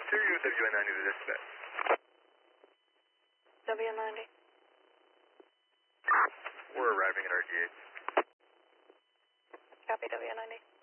Interior WN90 to dispatch. W90. We're arriving at RGH. Copy W90.